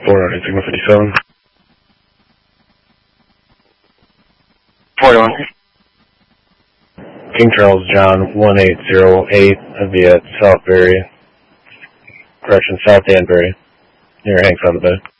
408 Sigma 57. 41. King Charles John 1808 via South Danbury, near Hanks on the Bay.